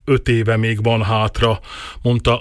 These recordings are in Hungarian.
5 éve még van hátra, mondta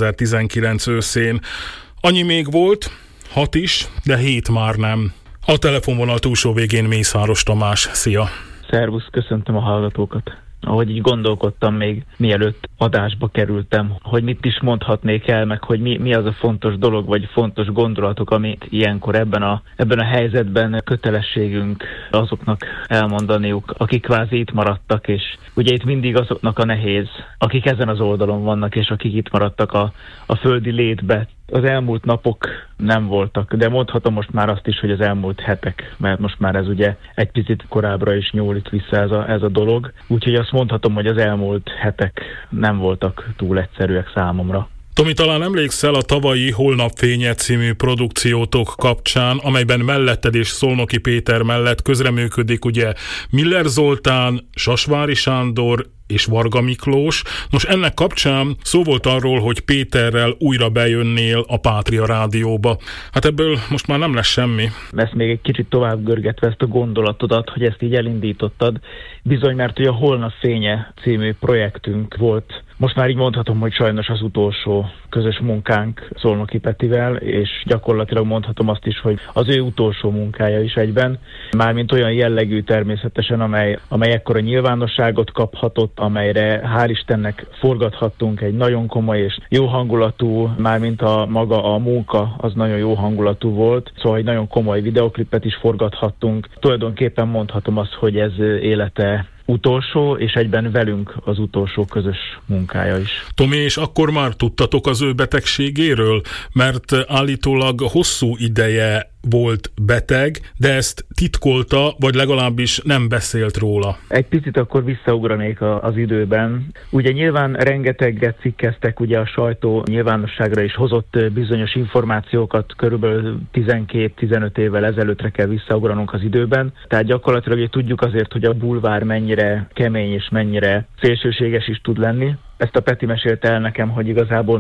2019 őszén. Annyi még volt, 6 is, de 7 már nem. A telefonvonal túlsó végén Mészáros Tamás. Szia! Szervusz, köszöntöm a hallgatókat! Ahogy így gondolkodtam még mielőtt adásba kerültem, hogy mit is mondhatnék el, meg hogy mi az a fontos dolog, vagy fontos gondolatok, amit ilyenkor ebben a helyzetben kötelességünk azoknak elmondaniuk, akik kvázi itt maradtak, és ugye itt mindig azoknak a nehéz, akik ezen az oldalon vannak, és akik itt maradtak a földi létbe. Az elmúlt napok nem voltak, de mondhatom most már azt is, hogy az elmúlt hetek, mert most már ez ugye egy picit korábbra is nyúlik vissza ez a dolog. Úgyhogy azt mondhatom, hogy az elmúlt hetek nem voltak túl egyszerűek számomra. Tomi, talán emlékszel a tavalyi Holnapfénye című produkciótok kapcsán, amelyben melletted és Szolnoki Péter mellett közreműködik ugye Miller Zoltán, Sasvári Sándor és Varga Miklós. Nos, ennek kapcsán szó volt arról, hogy Péterrel újra bejönnél a Pátria Rádióba. Hát ebből most már nem lesz semmi. Ezt még egy kicsit tovább görgetve ezt a gondolatodat, hogy ezt így elindítottad. Bizony, mert ugye a Holnapfénye című projektünk volt. Most már így mondhatom, hogy sajnos az utolsó közös munkánk Szolnoki Petivel, és gyakorlatilag mondhatom azt is, hogy az ő utolsó munkája is egyben. Mármint olyan jellegű természetesen, amely ekkora nyilvánosságot kaphatott, amelyre hál' Istennek forgathattunk egy nagyon komoly és jó hangulatú, mármint maga a munka az nagyon jó hangulatú volt, szóval egy nagyon komoly videoklipet is forgathattunk. Tulajdonképpen mondhatom azt, hogy ez élete utolsó, és egyben velünk az utolsó közös munkája is. Tomi, és akkor már tudtatok az ő betegségéről? Mert állítólag hosszú ideje volt beteg, de ezt titkolta, vagy legalábbis nem beszélt róla. Egy picit akkor visszaugranék az időben. Ugye nyilván rengeteget cikkeztek, ugye a sajtó nyilvánosságra is hozott bizonyos információkat, körülbelül 12-15 évvel ezelőttre kell visszaugranunk az időben. Tehát gyakorlatilag ugye tudjuk azért, hogy a bulvár mennyire kemény és mennyire szélsőséges is tud lenni. Ezt a Peti mesélte el nekem, hogy igazából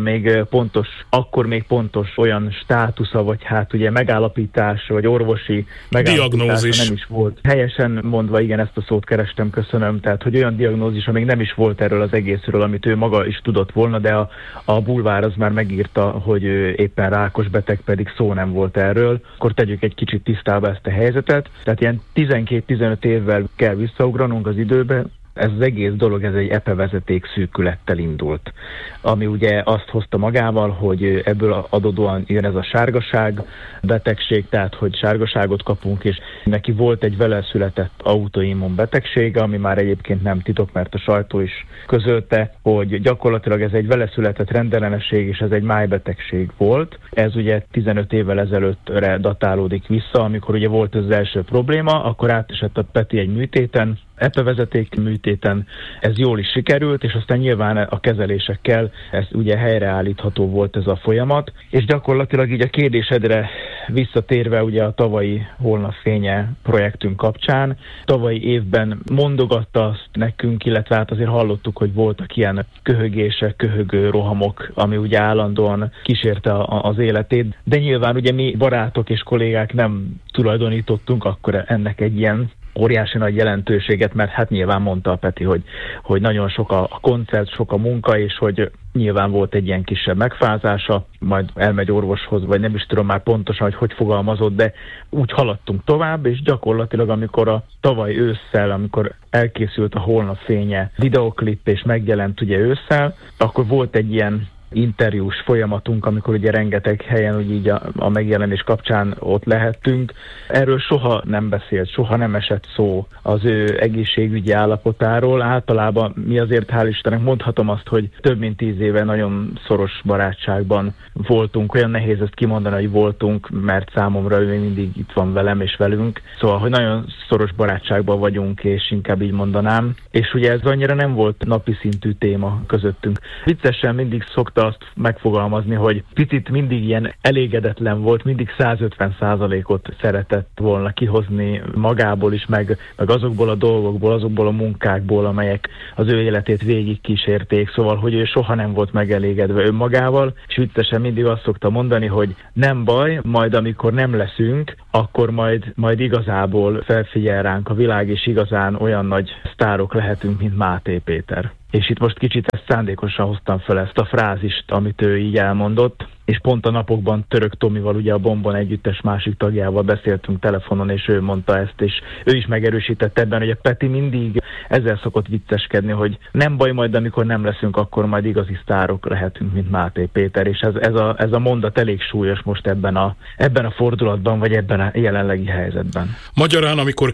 akkor még pontos olyan státusza, vagy hát ugye megállapítás, vagy orvosi megállapítása nem is volt. Helyesen mondva, igen, ezt a szót kerestem, köszönöm. Tehát, hogy olyan diagnózis, még nem is volt erről az egészről, amit ő maga is tudott volna, de a bulvár az már megírta, hogy ő éppen rákos beteg, pedig szó nem volt erről. Akkor tegyük egy kicsit tisztába ezt a helyzetet. Tehát ilyen 12-15 évvel kell visszaugranunk az időbe. Ez az egész dolog, ez egy epevezeték szűkülettel indult, ami ugye azt hozta magával, hogy ebből adódóan jön ez a sárgaság betegség, tehát hogy sárgaságot kapunk, és neki volt egy vele született autoimmun betegsége, ami már egyébként nem titok, mert a sajtó is közölte, hogy gyakorlatilag ez egy vele született rendellenesség, és ez egy májbetegség volt. Ez ugye 15 évvel ezelőttre datálódik vissza, amikor ugye volt az első probléma, akkor átesett a Peti egy műtéten, epevezeték műtéten, ez jól is sikerült, és aztán nyilván a kezelésekkel ez ugye helyreállítható volt ez a folyamat, és gyakorlatilag így a kérdésedre visszatérve ugye a tavalyi Holnapfénye projektünk kapcsán, tavalyi évben mondogatta azt nekünk, illetve hát azért hallottuk, hogy voltak ilyen köhögések, köhögő rohamok, ami ugye állandóan kísérte az életét, de nyilván ugye mi barátok és kollégák nem tulajdonítottunk akkor ennek egy ilyen óriási nagy jelentőséget, mert hát nyilván mondta a Peti, hogy nagyon sok a koncert, sok a munka, és hogy nyilván volt egy ilyen kisebb megfázása, majd elmegy orvoshoz, vagy nem is tudom már pontosan, hogy fogalmazott, de úgy haladtunk tovább, és gyakorlatilag amikor a tavaly ősszel, amikor elkészült a Holnapfénye videoklip, és megjelent ugye ősszel, akkor volt egy ilyen interjús folyamatunk, amikor ugye rengeteg helyen úgy így a megjelenés kapcsán ott lehettünk. Erről soha nem beszélt, soha nem esett szó az ő egészségügyi állapotáról. Általában mi azért, hál' Istennek mondhatom azt, hogy több mint 10 éve nagyon szoros barátságban voltunk. Olyan nehéz ezt kimondani, hogy voltunk, mert számomra ő mindig itt van velem és velünk. Szóval, hogy nagyon szoros barátságban vagyunk, és inkább így mondanám. És ugye ez annyira nem volt napi szintű téma közöttünk. Viccesen mindig szokta azt megfogalmazni, hogy picit mindig ilyen elégedetlen volt, mindig 150%-ot szeretett volna kihozni magából is, meg azokból a dolgokból, azokból a munkákból, amelyek az ő életét végig kísérték, szóval, hogy ő soha nem volt megelégedve önmagával, és viccesen mindig azt szokta mondani, hogy nem baj, majd amikor nem leszünk, akkor majd igazából felfigyel ránk a világ, és igazán olyan nagy sztárok lehetünk, mint Máté Péter. és itt most kicsit ezt szándékosan hoztam fel ezt a frázist, amit ő így elmondott, és pont a napokban Török Tomival, ugye a Bombon együttes másik tagjával beszéltünk telefonon, és ő mondta ezt, és ő is megerősített ebben, hogy a Peti mindig ezzel szokott vicceskedni, hogy nem baj majd, amikor nem leszünk, akkor majd igazi sztárok lehetünk, mint Máté Péter, és ez a mondat elég súlyos most ebben a fordulatban, vagy ebben a jelenlegi helyzetben. Magyarán, amikor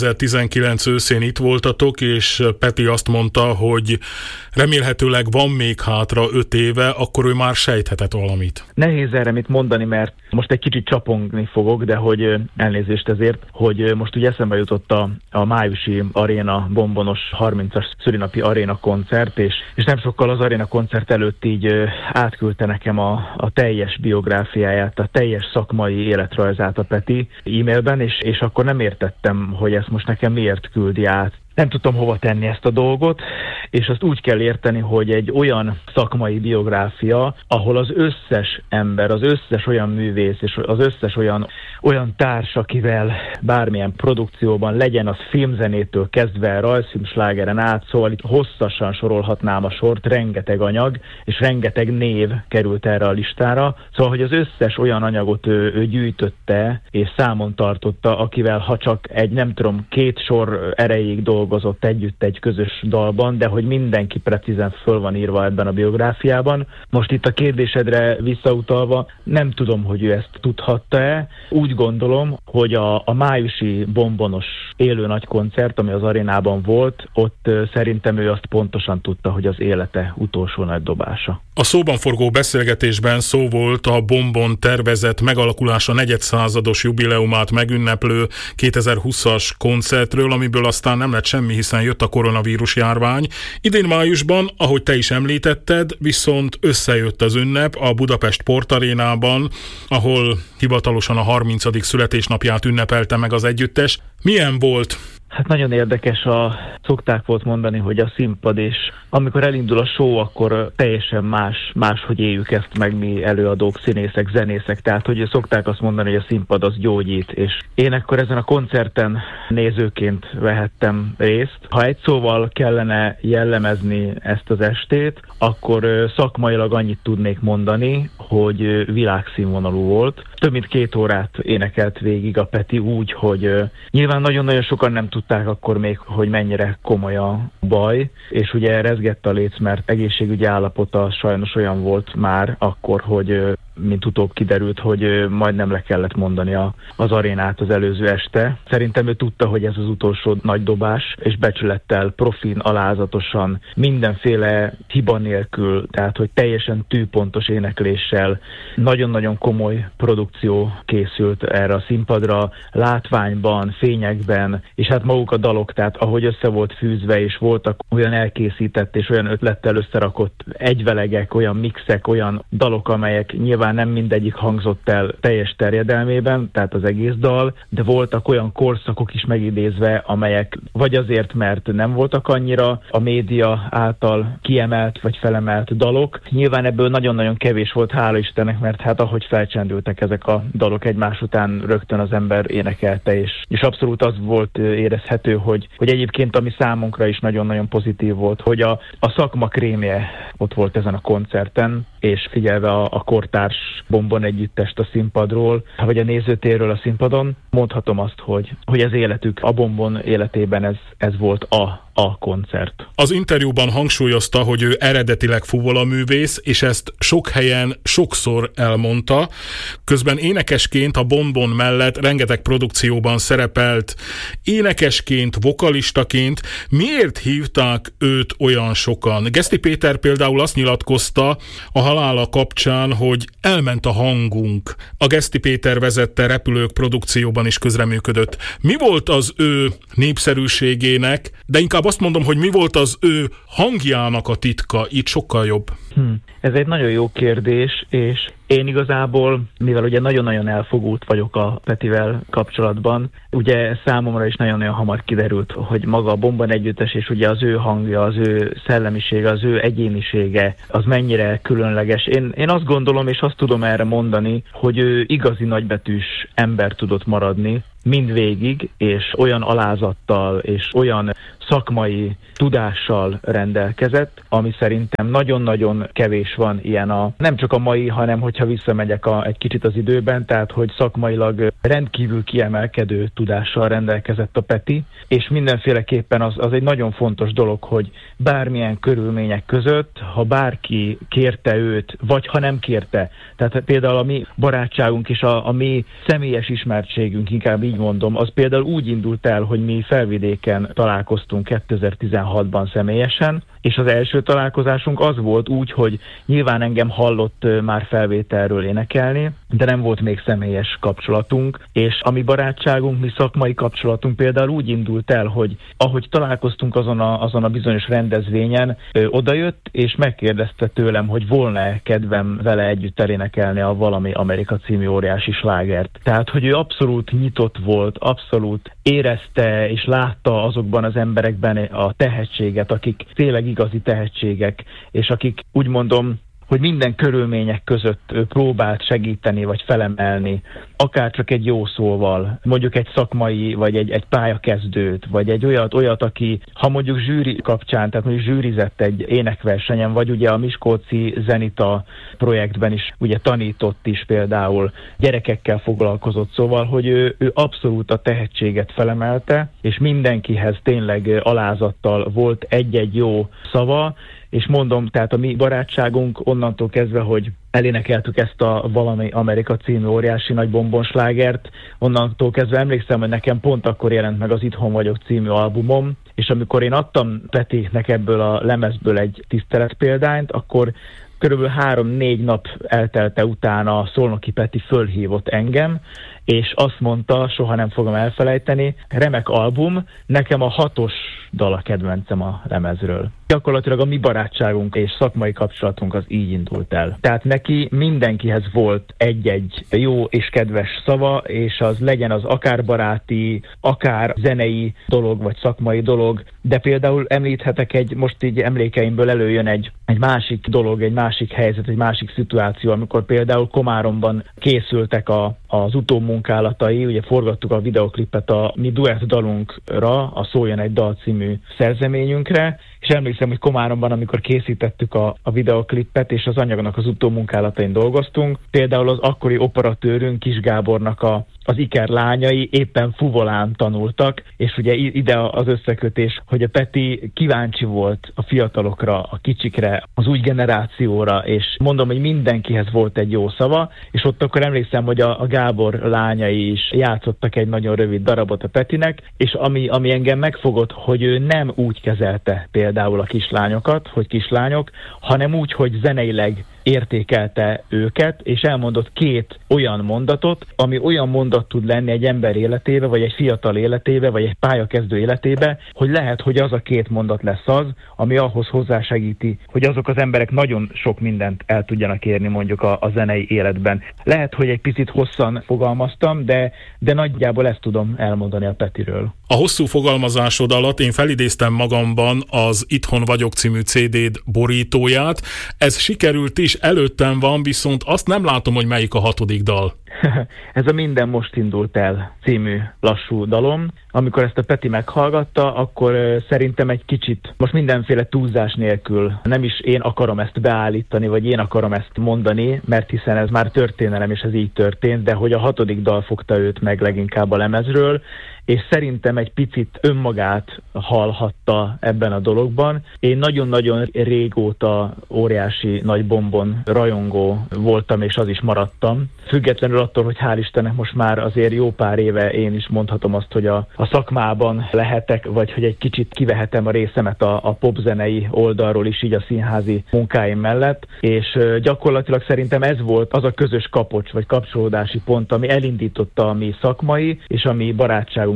2019 őszén itt voltatok, és Peti azt mondta, hogy remélhetőleg van még hátra 5 éve, akkor ő már sejthetett valamit. Nehéz erre mit mondani, mert most egy kicsit csapongni fogok, de hogy elnézést ezért, hogy most ugye eszembe jutott a májusi aréna bombonos 30-as szülinapi aréna koncert, és nem sokkal az aréna koncert előtt így átküldte nekem a teljes biográfiáját, a teljes szakmai életrajzát a Peti e-mailben, és akkor nem értettem, hogy ezt most nekem miért küldi át. Nem tudtam hova tenni ezt a dolgot, és azt úgy kell érteni, hogy egy olyan szakmai biográfia, ahol az összes ember, az összes olyan művész, és az összes olyan társ, akivel bármilyen produkcióban legyen, az filmzenétől kezdve rajzfilmslágeren át, szóval itt hosszasan sorolhatnám a sort, rengeteg anyag, és rengeteg név került erre a listára, szóval, hogy az összes olyan anyagot ő gyűjtötte, és számon tartotta, akivel ha csak egy, nem tudom, 2 sor erejéig dolgozott együtt egy közös dalban, de hogy mindenki precízen föl van írva ebben a biográfiában. Most itt a kérdésedre visszautalva, nem tudom, hogy ő ezt tudhatta-e. Úgy gondolom, hogy a májusi bombonos élő nagy koncert, ami az arénában volt, ott szerintem ő azt pontosan tudta, hogy az élete utolsó nagy dobása. A szóban forgó beszélgetésben szó volt a Bombon tervezett megalakulása 400. jubileumát megünneplő 2020-as koncertről, amiből aztán nem lett semmi, hiszen jött a koronavírus járvány. Idén májusban, ahogy te is említetted, viszont összejött az ünnep a Budapest Sportarénában, ahol hivatalosan a 30. születésnapját ünnepelte meg az együttes. Milyen volt? Hát nagyon érdekes, szokták volt mondani, hogy a színpad, és amikor elindul a show, akkor teljesen máshogy éljük ezt meg mi előadók, színészek, zenészek, tehát hogy szokták azt mondani, hogy a színpad az gyógyít, és én akkor ezen a koncerten nézőként vehettem részt. Ha egy szóval kellene jellemezni ezt az estét, akkor szakmailag annyit tudnék mondani, hogy világszínvonalú volt. Több mint 2 órát énekelt végig a Peti úgy, hogy nyilván nagyon-nagyon sokan nem tudták akkor még, hogy mennyire komoly a baj, és ugye rezgett a léc, mert egészségügyi állapota sajnos olyan volt már akkor, hogy mint utóbb kiderült, hogy majdnem le kellett mondani az arénát az előző este. Szerintem ő tudta, hogy ez az utolsó nagy dobás, és becsülettel, profin, alázatosan, mindenféle hiba nélkül, tehát hogy teljesen tűpontos énekléssel, nagyon-nagyon komoly produkció készült erre a színpadra, látványban, fényekben, és hát maguk a dalok, tehát ahogy össze volt fűzve, és voltak olyan elkészített és olyan ötlettel összerakott egyvelegek, olyan mixek, olyan dalok, amelyek nyilván nem mindegyik hangzott el teljes terjedelmében, tehát az egész dal, de voltak olyan korszakok is megidézve, amelyek vagy azért, mert nem voltak annyira a média által kiemelt vagy felemelt dalok. Nyilván ebből nagyon-nagyon kevés volt, hála Istennek, mert hát ahogy felcsendültek ezek a dalok egymás után, rögtön az ember énekelte, és abszolút az volt érezhető, hogy egyébként ami számunkra is nagyon-nagyon pozitív volt, hogy a szakma krémje ott volt ezen a koncerten, és figyelve a kortárs Bombon együttest a színpadról, vagy a nézőtérről a színpadon, mondhatom azt, hogy az életük, a Bombon életében ez volt a koncert. Az interjúban hangsúlyozta, hogy ő eredetileg fuvolaművész, és ezt sok helyen sokszor elmondta. Közben énekesként a Bombon mellett rengeteg produkcióban szerepelt. Énekesként, vokalistaként miért hívták őt olyan sokan? Geszti Péter például azt nyilatkozta a halála kapcsán, hogy elment a hangunk. A Geszti Péter vezette Repülők produkcióban is közreműködött. Mi volt az ő népszerűségének, de inkább azt mondom, hogy mi volt az ő hangjának a titka, itt sokkal jobb. Ez egy nagyon jó kérdés, és én igazából, mivel ugye nagyon-nagyon elfogult vagyok a Petivel kapcsolatban, ugye számomra is nagyon-nagyon hamar kiderült, hogy maga a Bombon együttes, és ugye az ő hangja, az ő szellemisége, az ő egyénisége, az mennyire különleges. Én azt gondolom, és azt tudom erre mondani, hogy ő igazi nagybetűs ember tudott maradni, mindvégig, és olyan alázattal, és olyan szakmai tudással rendelkezett, ami szerintem nagyon-nagyon kevés van ilyen nem csak a mai, hanem hogyha visszamegyek egy kicsit az időben, tehát hogy szakmailag rendkívül kiemelkedő tudással rendelkezett a Peti, és mindenféleképpen az egy nagyon fontos dolog, hogy bármilyen körülmények között, ha bárki kérte őt, vagy ha nem kérte, tehát például a mi barátságunk és a mi személyes ismertségünk, inkább így mondom, az például úgy indult el, hogy mi Felvidéken találkoztunk 2016-ban személyesen, és az első találkozásunk az volt úgy, hogy nyilván engem hallott már felvételről énekelni, de nem volt még személyes kapcsolatunk, és a mi barátságunk, mi szakmai kapcsolatunk például úgy indult el, hogy ahogy találkoztunk azon a bizonyos rendezvényen, odajött, és megkérdezte tőlem, hogy volna-e kedvem vele együtt elénekelni a Valami Amerika című óriási slágert. Tehát, hogy ő abszolút nyitott volt, abszolút érezte és látta azokban az emberekben a tehetséget, akik tényleg igazi tehetségek, és akik úgy mondom, hogy minden körülmények között próbált segíteni, vagy felemelni, akár csak egy jó szóval, mondjuk egy szakmai, vagy egy pályakezdőt, vagy egy olyat, aki, ha mondjuk zsűri kapcsán, tehát mondjuk zsűrizett egy énekversenyen, vagy ugye a Miskolci Zenita projektben is ugye tanított is például, gyerekekkel foglalkozott, szóval, hogy ő abszolút a tehetséget felemelte, és mindenkihez tényleg alázattal volt egy-egy jó szava, és mondom, tehát a mi barátságunk onnantól kezdve, hogy elénekeltük ezt a Valami Amerika című óriási nagy bombonslágert, onnantól kezdve emlékszem, hogy nekem pont akkor jelent meg az Itthon vagyok című albumom, és amikor én adtam Petinek ebből a lemezből egy tiszteletpéldányt, akkor körülbelül 3-4 nap eltelte utána a Szolnoki Peti fölhívott engem, és azt mondta, soha nem fogom elfelejteni, remek album, nekem a 6-os dal a kedvencem a lemezről. Gyakorlatilag a mi barátságunk és szakmai kapcsolatunk az így indult el. Tehát neki mindenkihez volt egy-egy jó és kedves szava, és az legyen az akár baráti, akár zenei dolog, vagy szakmai dolog, de például említhetek most így emlékeimből előjön egy másik dolog, egy másik helyzet, egy másik szituáció, amikor például Komáromban készültek az utómunkálatai, ugye forgattuk a videoklipet a mi duett dalunkra, a Szóljon egy dal című szerzeményünkre, és emlékszem, hogy Komáromban, amikor készítettük a videoklipet, és az anyagnak az utómunkálatain dolgoztunk, például az akkori operatőrünk Kis Gábornak az Iker lányai éppen fuvolán tanultak, és ugye ide az összekötés, hogy a Peti kíváncsi volt a fiatalokra, a kicsikre, az új generációra, és mondom, hogy mindenkihez volt egy jó szava, és ott akkor emlékszem, hogy a Gábor lányai is játszottak egy nagyon rövid darabot a Petinek, és ami engem megfogott, hogy ő nem úgy kezelte például a kislányokat, hogy kislányok, hanem úgy, hogy zeneileg értékelte őket, és elmondott 2 olyan mondatot, ami olyan mondat tud lenni egy ember életébe, vagy egy fiatal életébe, vagy egy pályakezdő életébe, hogy lehet, hogy az a 2 mondat lesz az, ami ahhoz hozzásegíti, hogy azok az emberek nagyon sok mindent el tudjanak érni mondjuk a zenei életben. Lehet, hogy egy picit hosszan fogalmaztam, de nagyjából ezt tudom elmondani a Petiről. A hosszú fogalmazásod alatt én felidéztem magamban az Itthon vagyok című CD-d borítóját. Ez sikerült is, előttem van, viszont azt nem látom, hogy melyik a 6. dal. Ez a Minden most indult el című lassú dalom. Amikor ezt a Peti meghallgatta, akkor szerintem egy kicsit, most mindenféle túlzás nélkül, nem is én akarom ezt beállítani, vagy én akarom ezt mondani, mert hiszen ez már történelem, és ez így történt, de hogy a 6. dal fogta őt meg leginkább a lemezről, és szerintem egy picit önmagát hallhatta ebben a dologban. Én nagyon-nagyon régóta óriási nagy bombon rajongó voltam, és az is maradtam. Függetlenül attól, hogy hál' Istennek most már azért jó pár éve én is mondhatom azt, hogy a szakmában lehetek, vagy hogy egy kicsit kivehetem a részemet a popzenei oldalról is, így a színházi munkáim mellett, és gyakorlatilag szerintem ez volt az a közös kapocs, vagy kapcsolódási pont, ami elindította a mi szakmai és a mi barátságunk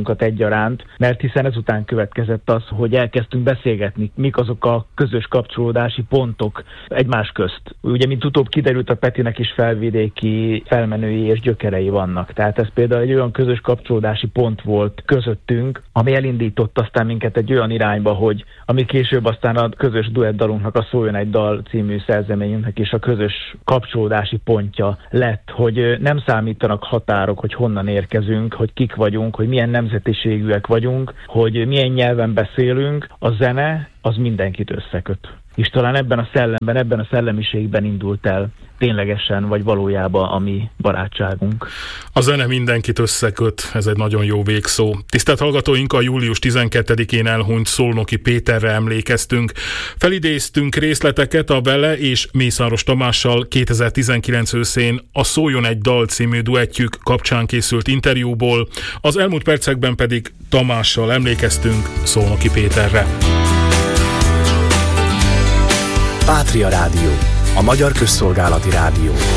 mindannyiunkat egyaránt, mert hiszen ezután következett az, hogy elkezdtünk beszélgetni, mik azok a közös kapcsolódási pontok egymás közt. Ugye, mint utóbb kiderült, a Petinek is felvidéki felmenői és gyökerei vannak. Tehát ez például egy olyan közös kapcsolódási pont volt közöttünk, ami elindított aztán minket egy olyan irányba, hogy ami később aztán a közös duettdalunknak, a Szóljon egy dal című szerzeményünknek is a közös kapcsolódási pontja lett, hogy nem számítanak határok, hogy honnan érkezünk, hogy kik vagyunk, hogy milyen nemzetiségűek vagyunk, hogy milyen nyelven beszélünk, a zene az mindenkit összeköt. És talán ebben a szellemben, ebben a szellemiségben indult el ténylegesen, vagy valójában a mi barátságunk. A zene mindenkit összeköt, ez egy nagyon jó végszó. Tisztelt hallgatóink, a július 12-én elhunyt Szolnoki Péterre emlékeztünk. Felidéztünk részleteket a vele és Mészáros Tamással 2019 őszén a Szóljon egy dal című duettjük kapcsán készült interjúból, az elmúlt percekben pedig Tamással emlékeztünk Szolnoki Péterre. Pátria Rádió, a magyar közszolgálati rádió.